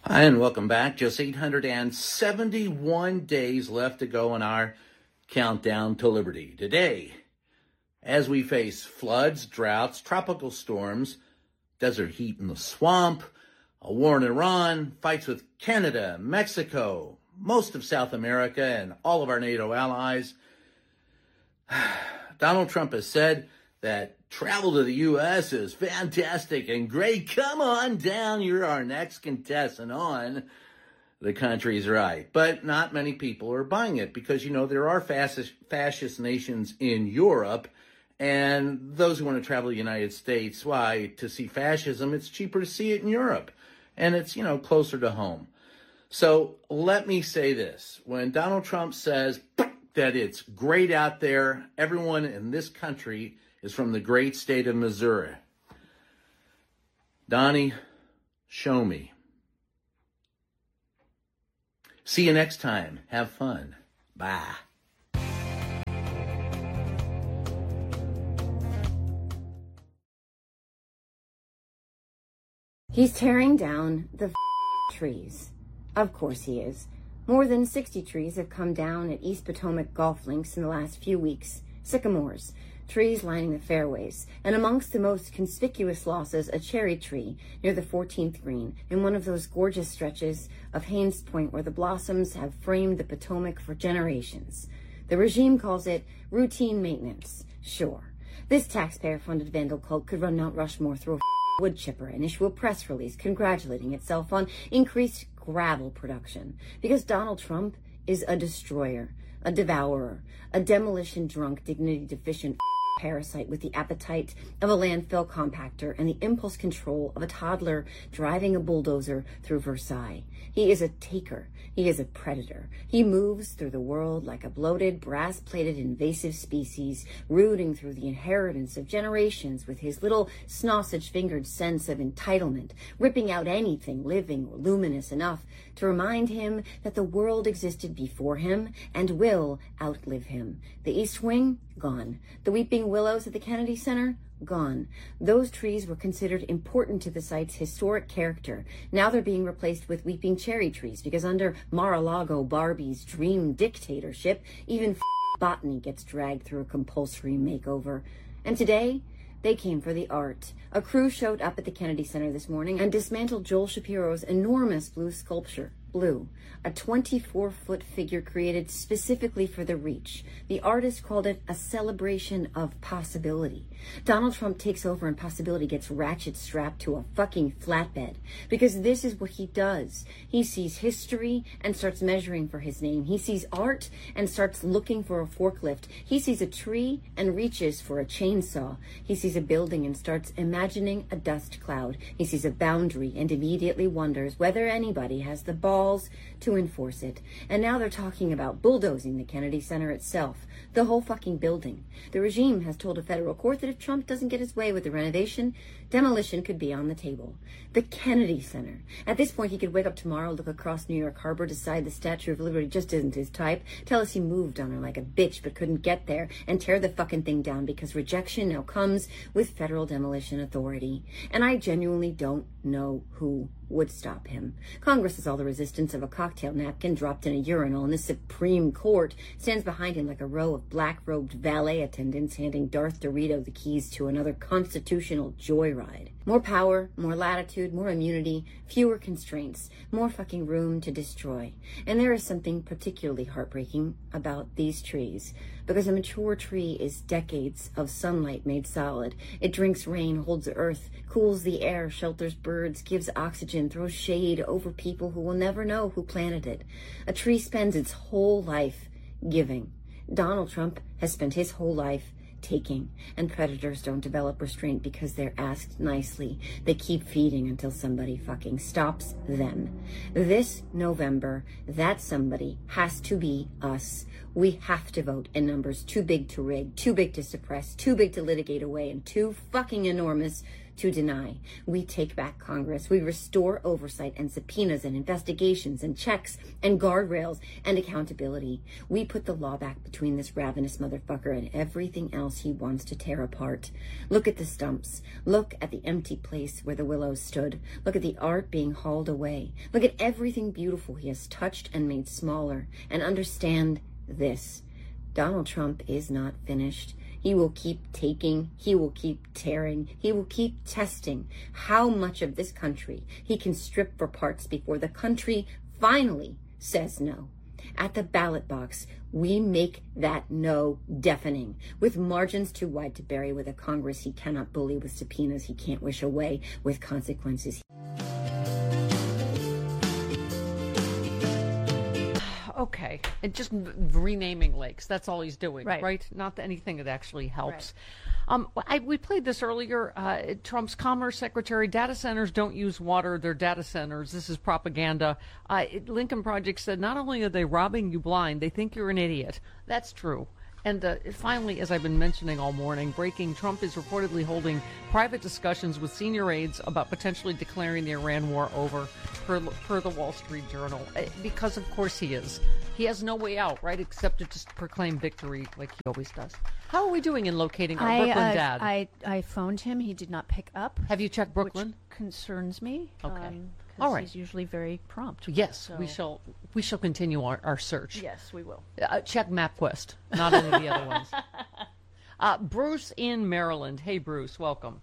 Hi, and welcome back. Just 871 days left to go in our countdown to liberty. Today, as we face floods, droughts, tropical storms, desert heat in the swamp, a war in Iran, fights with Canada, Mexico, most of South America, and all of our NATO allies, Donald Trump has said that travel to the U.S. is fantastic and great. Come on down. You're our next contestant on The Country's Right. But not many people are buying it because, there are fascist nations in Europe. And those who want to travel to the United States, why, to see fascism, it's cheaper to see it in Europe. And it's, closer to home. So let me say this. When Donald Trump says that it's great out there, everyone in this country is from the great state of Missouri. Donnie, show me. See you next time. Have fun. Bye. He's tearing down the trees. Of course he is. More than 60 trees have come down at East Potomac golf links in the last few weeks. Sycamores. Trees lining the fairways, and amongst the most conspicuous losses, a cherry tree near the 14th green in one of those gorgeous stretches of Haines Point where the blossoms have framed the Potomac for generations. The regime calls it routine maintenance. Sure, this taxpayer-funded vandal cult could run Mount Rushmore through a wood chipper and issue a press release congratulating itself on increased gravel production, because Donald Trump is a destroyer, a devourer, a demolition-drunk, dignity-deficient parasite with the appetite of a landfill compactor and the impulse control of a toddler driving a bulldozer through Versailles. He is a taker. He is a predator. He moves through the world like a bloated, brass-plated invasive species, rooting through the inheritance of generations with his little sausage-fingered sense of entitlement, ripping out anything living or luminous enough to remind him that the world existed before him and will outlive him. The East Wing? Gone. The weeping willows at the Kennedy Center? Gone. Those trees were considered important to the site's historic character. Now they're being replaced with weeping cherry trees because under Mar-a-Lago Barbie's dream dictatorship, even botany gets dragged through a compulsory makeover. And today, they came for the art. A crew showed up at the Kennedy Center this morning and dismantled Joel Shapiro's enormous blue sculpture. Blue, a 24-foot figure created specifically for the Reach. The artist called it a celebration of possibility. Donald Trump takes over and possibility gets ratchet strapped to a fucking flatbed, because this is what he does. He sees history and starts measuring for his name. He sees art and starts looking for a forklift. He sees a tree and reaches for a chainsaw. He sees a building and starts imagining a dust cloud. He sees a boundary and immediately wonders whether anybody has the balls to enforce it. And now they're talking about bulldozing the Kennedy Center itself, the whole fucking building. The regime has told a federal court that if Trump doesn't get his way with the renovation, demolition could be on the table. The Kennedy Center. At this point, he could wake up tomorrow, look across New York Harbor, decide the Statue of Liberty just isn't his type, tell us he moved on her like a bitch but couldn't get there, and tear the fucking thing down because rejection now comes with federal demolition authority. And I genuinely don't know who would stop him. Congress is all the resistance of a cocktail napkin dropped in a urinal, and the Supreme Court stands behind him like a row of black-robed valet attendants handing Darth Dorito the keys to another constitutional joyride. More power, more latitude, more immunity, fewer constraints, more fucking room to destroy. And there is something particularly heartbreaking about these trees, because a mature tree is decades of sunlight made solid. It drinks rain, holds earth, cools the air, shelters birds, gives oxygen, throws shade over people who will never know who planted it. A tree spends its whole life giving. Donald Trump has spent his whole life taking, and predators don't develop restraint because they're asked nicely. They keep feeding until somebody fucking stops them. This November, that somebody has to be us. We have to vote in numbers too big to rig, too big to suppress, too big to litigate away, and too fucking enormous to deny. We take back Congress. We restore oversight and subpoenas and investigations and checks and guardrails and accountability. We put the law back between this ravenous motherfucker and everything else he wants to tear apart. Look at the stumps. Look at the empty place where the willows stood. Look at the art being hauled away. Look at everything beautiful he has touched and made smaller. And understand this. Donald Trump is not finished. He will keep taking, he will keep tearing, he will keep testing how much of this country he can strip for parts before the country finally says no. At the ballot box, we make that no deafening, with margins too wide to bury, with a Congress he cannot bully, with subpoenas he can't wish away, with consequences. Okay, and just renaming lakes, that's all he's doing, right? Not anything that actually helps. Right. We played this earlier. Trump's Commerce Secretary, data centers don't use water, they're data centers. This is propaganda. Lincoln Project said not only are they robbing you blind, they think you're an idiot. That's true. And finally, as I've been mentioning all morning, breaking, Trump is reportedly holding private discussions with senior aides about potentially declaring the Iran war over, per the Wall Street Journal. Because, of course, he is. He has no way out, right, except to just proclaim victory like he always does. How are we doing in locating our Brooklyn dad? I phoned him. He did not pick up. Have you checked Brooklyn? Which concerns me. Okay. All right. He's usually very prompt. Yes, so. we shall continue our search. Yes, we will. Check MapQuest, not any of the other ones. Bruce in Maryland. Hey, Bruce, welcome.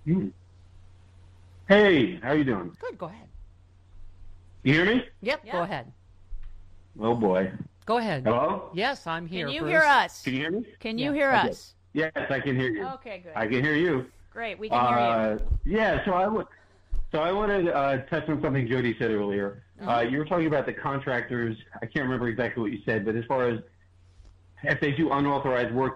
Hey, how you doing? Good, go ahead. You hear me? Yep, go ahead. Oh, boy. Go ahead. Hello? Yes, I'm here, Can you Bruce. hear us? Can you hear me? Can you hear us? Yes, I can hear you. Okay, good. I can hear you. Great, we can hear you. Yeah, so I wanted to touch on something Jody said earlier. You were talking about the contractors. I can't remember exactly what you said, but as far as if they do unauthorized work,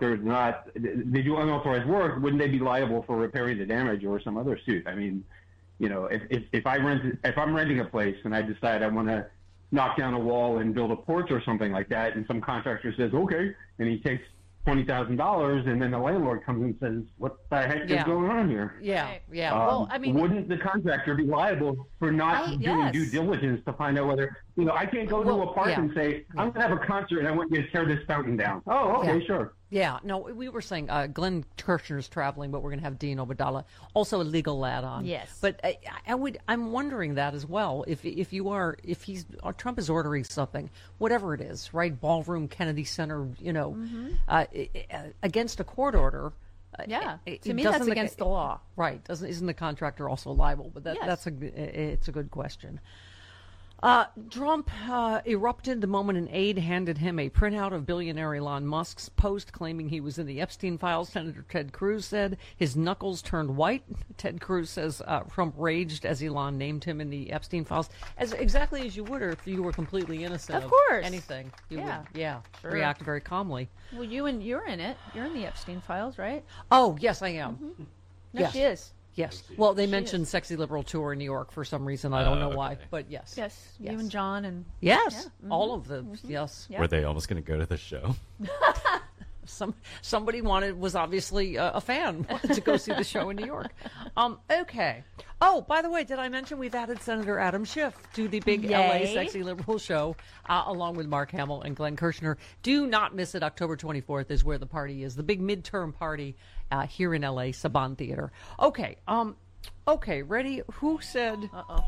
wouldn't they be liable for repairing the damage or some other suit? I mean, you know, if I'm renting a place and I decide I want to knock down a wall and build a porch or something like that, and some contractor says okay, and he takes $20,000, and then the landlord comes and says, "What the heck is going on here?" Yeah. Well, I mean, wouldn't the contractor be liable for not doing due diligence to find out whether, you know, I can't go to a park and say, "I'm going to have a concert and I want you to tear this fountain down." Oh, okay, sure. Yeah, no, we were saying Glenn Kirshner's traveling, but we're going to have Dean Obadala, also a legal lad on. Yes, but I'm wondering that as well. If Trump is ordering something, whatever it is, right? Ballroom, Kennedy Center, you know, against a court order. To me that's against the law. Right? Isn't the contractor also liable? But it's a good question. Trump erupted the moment an aide handed him a printout of billionaire Elon Musk's post claiming he was in the Epstein files. Senator Ted Cruz said his knuckles turned white. Ted Cruz says Trump raged as Elon named him in the Epstein files, exactly as you would if you were completely innocent of course. Anything. You would, sure. react very calmly. Well, you're in it. You're in the Epstein files, right? Oh, yes, I am. Mm-hmm. No, she is. Yes. Well, they mentioned Sexy Liberal Tour in New York for some reason. I don't know why, but yes. Yes. You and John and... Yes. All of them. Yes. Were they almost going to go to the show? Somebody was obviously a fan, wanted to go see the show in New York. Okay. Oh, by the way, did I mention we've added Senator Adam Schiff to the big LA Sexy Liberal show, along with Mark Hamill and Glenn Kirshner. Do not miss it. October 24th is where the party is, the big midterm party here in LA, Saban Theater. Okay. Okay, ready? Who said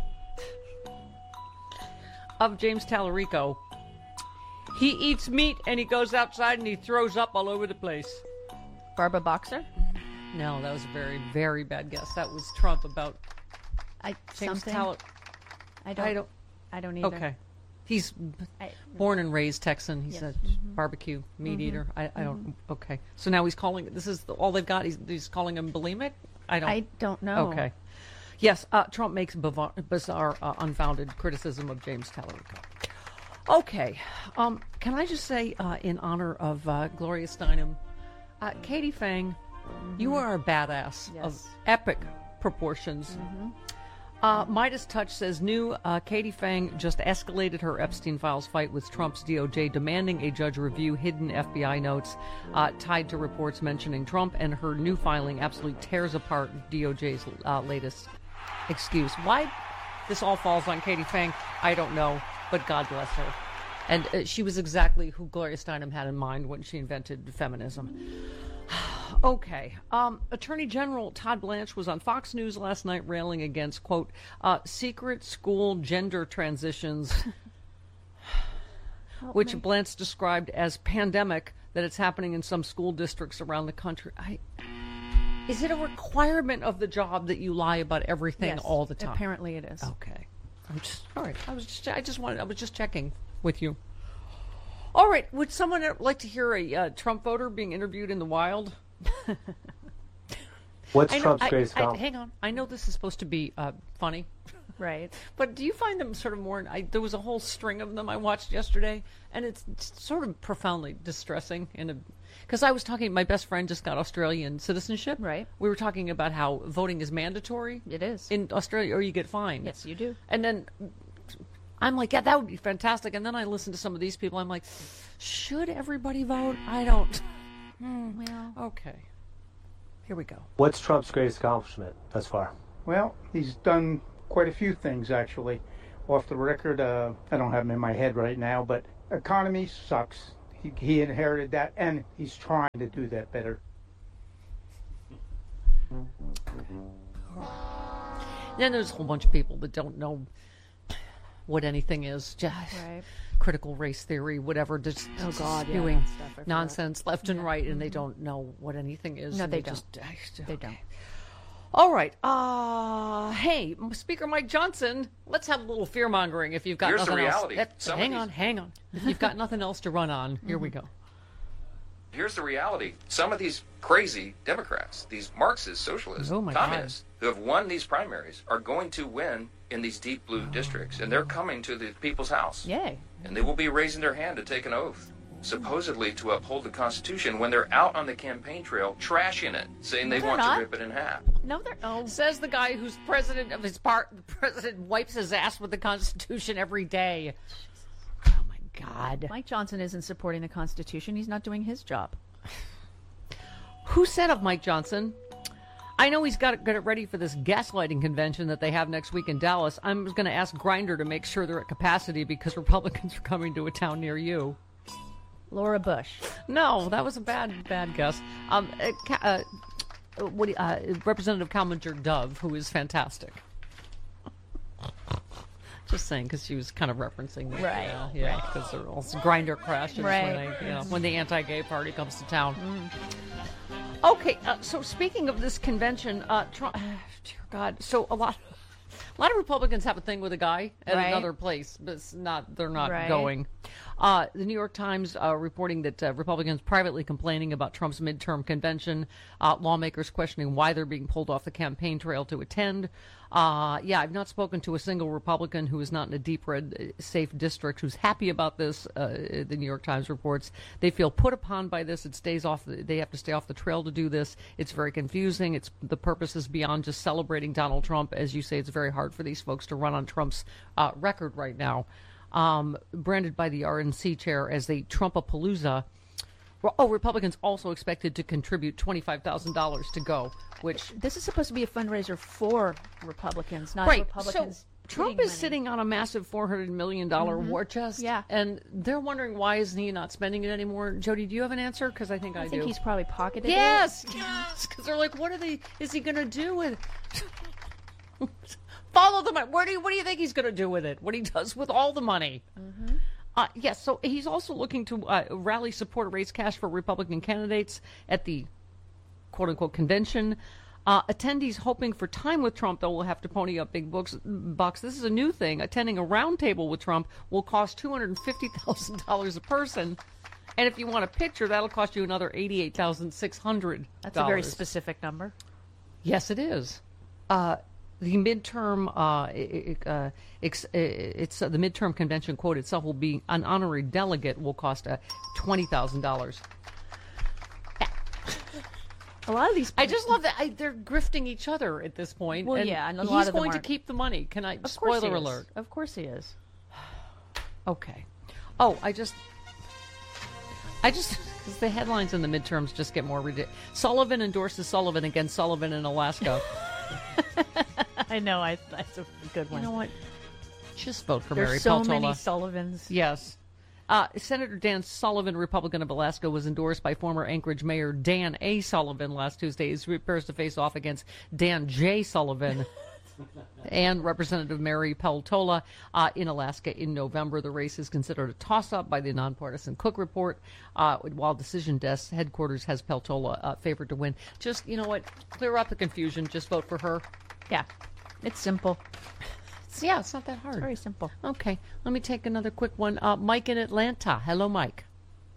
of James Tallarico, he eats meat and he goes outside and he throws up all over the place? Barbara Boxer? No, that was a very, very bad guess. That was Trump about James Tallarico. I don't either. Okay. He's born and raised Texan. He's a barbecue meat eater. I don't. Okay. So now he's calling. This is all they've got. He's calling him bulimic. I don't know. Okay. Yes. Trump makes bizarre, unfounded criticism of James Tallarico. Okay. Can I just say, in honor of Gloria Steinem, Katie Fang, you are a badass of epic proportions. Midas Touch says new Katie Fang just escalated her Epstein Files fight with Trump's DOJ, demanding a judge review hidden FBI notes tied to reports mentioning Trump, and her new filing absolutely tears apart DOJ's latest excuse. Why this all falls on Katie Fang, I don't know, but God bless her. And she was exactly who Gloria Steinem had in mind when she invented feminism. Okay. Attorney General Todd Blanche was on Fox News last night railing against, quote, secret school gender transitions, which Blanche described as pandemic, that it's happening in some school districts around the country. Is it a requirement of the job that you lie about everything all the time? Apparently it is. Okay. All right. I was just checking with you. All right. Would someone like to hear a Trump voter being interviewed in the wild? What's Trump's greatest accomplishment? Hang on. I know this is supposed to be funny. Right. But do you find them sort of more... there was a whole string of them I watched yesterday, and it's sort of profoundly distressing. Because I was talking... My best friend just got Australian citizenship. Right. We were talking about how voting is mandatory. It is. In Australia, or you get fined. Yes, you do. And then... I'm like, yeah, that would be fantastic. And then I listen to some of these people. I'm like, should everybody vote? I don't. Well, okay. Here we go. What's Trump's greatest accomplishment thus far? Well, he's done quite a few things, actually. Off the record, I don't have them in my head right now, but economy sucks. He inherited that, and he's trying to do that better. Then there's a whole bunch of people that don't know what anything is. Just critical race theory, whatever. Just spewing nonsense left and right, and they don't know what anything is. No, they don't. They don't. All right. Hey, Speaker Mike Johnson, let's have a little fear mongering if you've got nothing else. Hang on. If you've got nothing else to run on, here we go. Here's the reality. Some of these crazy Democrats, these Marxist, socialist, communists who have won these primaries are going to win in these deep blue districts, and they're coming to the people's house. Yay. And they will be raising their hand to take an oath, supposedly to uphold the Constitution, when they're out on the campaign trail trashing it, saying they want to rip it in half. No, they're... Oh. Says the guy who's president of his part. The president wipes his ass with the Constitution every day. Oh, my God. Mike Johnson isn't supporting the Constitution. He's not doing his job. Who said of Mike Johnson? I know he's got to get it ready for this gaslighting convention that they have next week in Dallas. I'm going to ask Grindr to make sure they're at capacity because Republicans are coming to a town near you. Laura Bush. No, that was a bad guess. Representative Calminger Dove, who is fantastic. Just saying, because she was kind of referencing that. Right. Yeah, because they're also Grindr crashes when the anti-gay party comes to town. Okay, so speaking of this convention, Trump, dear God, so a lot of Republicans have a thing with a guy at another place, but they're not going. The New York Times reporting that Republicans privately complaining about Trump's midterm convention, lawmakers questioning why they're being pulled off the campaign trail to attend. I've not spoken to a single Republican who is not in a deep red safe district who's happy about this. The New York Times reports they feel put upon by this. It stays off. They have to stay off the trail to do this. It's very confusing. The purpose is beyond just celebrating Donald Trump. As you say, it's very hard for these folks to run on Trump's record right now. Branded by the RNC chair as the Trumpapalooza. Republicans also expected to contribute $25,000 to go, which... This is supposed to be a fundraiser for Republicans, not Republicans. So Trump is sitting on a massive $400 million war chest, and they're wondering why isn't he not spending it anymore. Jody, do you have an answer? Because I think I do. I think he's probably pocketed it. Yes, because they're like, is he going to do with it? Follow the money. What do you think he's going to do with it? What he does with all the money? Yes, so he's also looking to rally support, raise cash for Republican candidates at the quote-unquote convention. Attendees hoping for time with Trump, though, will have to pony up big bucks. This is a new thing. Attending a roundtable with Trump will cost $250,000 a person. And if you want a picture, that'll cost you another $88,600. That's a very specific number. Yes, it is. The midterm, it's the midterm convention quote itself will be an honorary delegate will cost $20,000. A lot of these. I just love that they're grifting each other at this point. Well, and yeah, and a he's lot of them going to aren't. keep the money. Can I? Of course he Spoiler is. alert. Of course he is. Okay. Oh, I just because the headlines in the midterms just get more ridiculous. Sullivan endorses Sullivan against Sullivan in Alaska. I know. That's a good one. You know what? Just vote for There's Mary so Peltola. many Sullivans. Yes. Senator Dan Sullivan, Republican of Alaska, was endorsed by former Anchorage Mayor Dan A. Sullivan last Tuesday. He prepares to face off against Dan J. Sullivan and Representative Mary Peltola in Alaska in November. The race is considered a toss-up by the nonpartisan Cook Report, while Decision Desk headquarters has Peltola favored to win. Just, you know what, clear up the confusion. Just vote for her. Yeah, it's simple. Yeah, it's not that hard. It's very simple. Okay, let me take another quick one. Mike in Atlanta. Hello, Mike.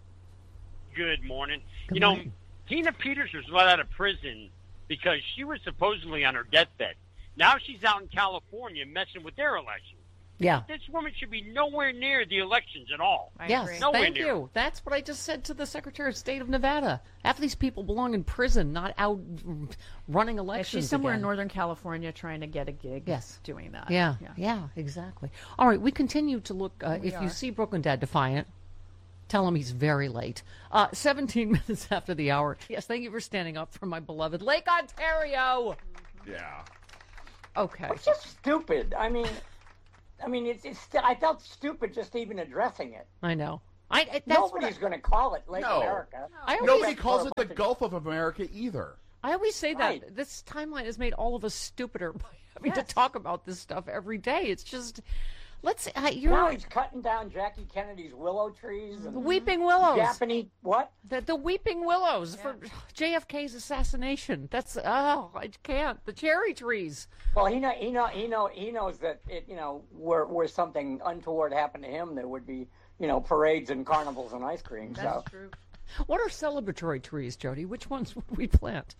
Good morning. Good morning. Tina Peters was let out of prison because she was supposedly on her deathbed. Now she's out in California messing with their election. Yeah. This woman should be nowhere near the elections at all. Yes, Nowhere thank near. you. That's what I just said to the Secretary of State of Nevada. Half of these people belong in prison, not out running Yeah, elections. she's somewhere again. in Northern California trying to get a gig. Yes. Doing that. Yeah, exactly. All right, we continue to look. If you are. see Brooklyn Dad defiant, tell him he's very late. 17 minutes after the hour. Yes, thank you for standing up for my beloved Lake Ontario. Yeah. Okay. It's just stupid. I mean, it's. I felt stupid just even addressing it. I know. Nobody's going to call it Lake America. Nobody calls it the Gulf of America either. I always say Right. that. This timeline has made all of us stupider by having to talk about this stuff every day. It's just, Now he's cutting down Jackie Kennedy's willow trees. And the weeping willows. Japanese, what? The weeping willows for JFK's assassination. That's, I can't. The cherry trees. Well, he knows that were something untoward happened to him, there would be parades and carnivals and ice cream. That's true. What are celebratory trees, Jody? Which ones would we plant?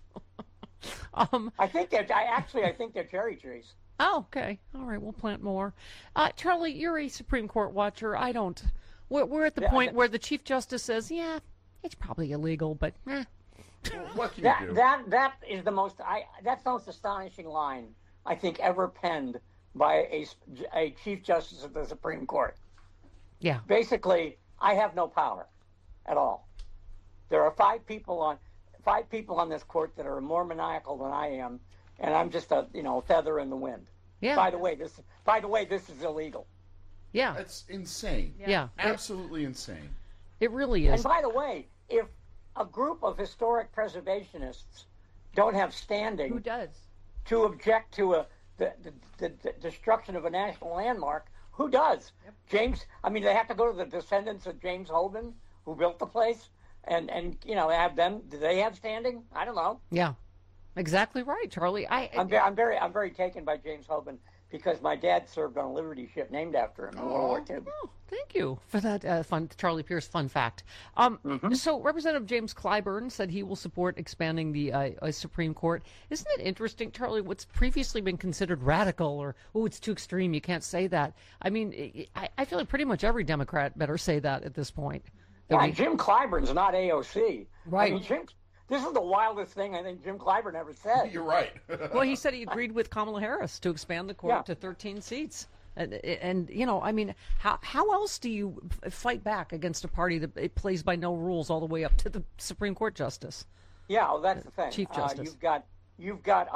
I think they're cherry trees. Oh, okay. All right, we'll plant more. Charlie, you're a Supreme Court watcher. I don't. We're at the point where the Chief Justice says, yeah, it's probably illegal, but what can you do? That is the most that's the most astonishing line I think ever penned by a Chief Justice of the Supreme Court. Yeah. Basically, I have no power at all. There are five people on this court that are more maniacal than I am, and I'm just a feather in the wind. Yeah. By the way, this is illegal. Yeah. That's insane. Yeah. Absolutely insane. It really is. And by the way, if a group of historic preservationists don't have standing, Who does? to object to the destruction of a national landmark, who does? Yep. They have to go to the descendants of James Hoban, who built the place, and have them. Do they have standing? I don't know. Yeah, exactly right, Charlie. I'm very taken by James Hoban because my dad served on a Liberty ship named after him in World War II. Oh, thank you for that fun Charlie Pierce fun fact. So Representative James Clyburn said he will support expanding the Supreme Court. Isn't it interesting, Charlie, what's previously been considered radical or, it's too extreme, you can't say that. I mean, I feel like pretty much every Democrat better say that at this point. Yeah, Jim Clyburn's not AOC. Right. I mean, this is the wildest thing I think Jim Clyburn ever said. You're right. Well, he said he agreed with Kamala Harris to expand the court to 13 seats. And how else do you fight back against a party that plays by no rules all the way up to the Supreme Court justice? Yeah, well, that's the thing. Chief Justice. You've got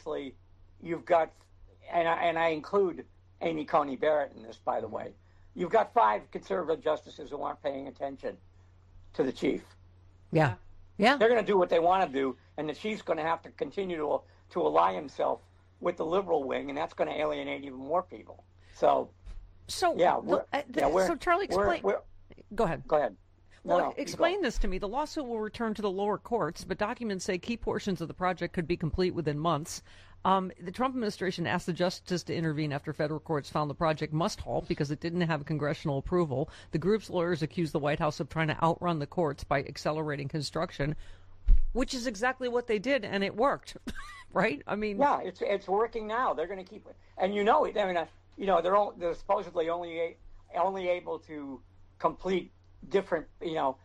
and I include Amy Coney Barrett in this, by the way. You've got 5 conservative justices who aren't paying attention to the chief. Yeah. Yeah. They're going to do what they want to do, and the chief's going to have to continue to ally himself with the liberal wing, and that's going to alienate even more people. So Charlie, explain. Go ahead. Go ahead. Explain this to me. The lawsuit will return to the lower courts, but documents say key portions of the project could be complete within months. The Trump administration asked the justice to intervene after federal courts found the project must halt because it didn't have congressional approval. The group's lawyers accused the White House of trying to outrun the courts by accelerating construction, which is exactly what they did, and it worked, right? I mean, yeah, it's working now. They're going to keep it, and they're supposedly only able to complete different,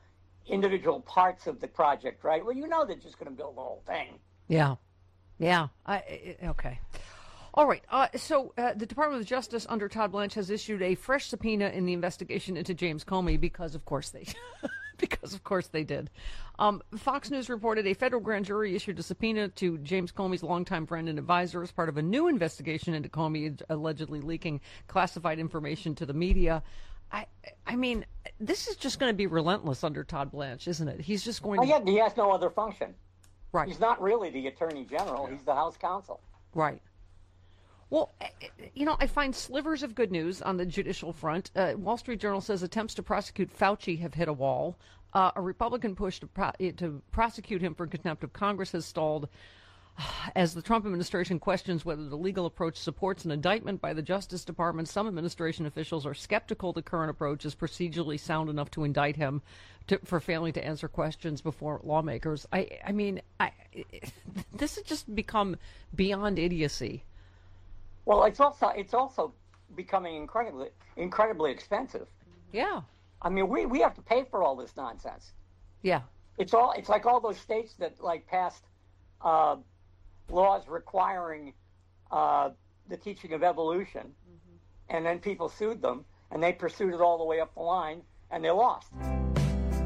individual parts of the project, right? Well, you know they're just going to build the whole thing. Yeah. Okay. All right. So the Department of Justice under Todd Blanche has issued a fresh subpoena in the investigation into James Comey because, of course, they did. Fox News reported a federal grand jury issued a subpoena to James Comey's longtime friend and advisor as part of a new investigation into Comey allegedly leaking classified information to the media. I mean, this is just going to be relentless under Todd Blanche, isn't it? He's just going to... Yeah, he has no other function. Right. He's not really the Attorney General. He's the House Counsel. Right. Well, I find slivers of good news on the judicial front. Wall Street Journal says attempts to prosecute Fauci have hit a wall. A Republican push to prosecute him for contempt of Congress has stalled as the Trump administration questions whether the legal approach supports an indictment by the Justice Department. Some administration officials are skeptical the current approach is procedurally sound enough to indict him for failing to answer questions before lawmakers. I mean, this has just become beyond idiocy. Well, it's also becoming incredibly expensive. Yeah. I mean, we have to pay for all this nonsense. Yeah. It's like all those states that passed laws requiring the teaching of evolution, and then people sued them, and they pursued it all the way up the line, and they lost.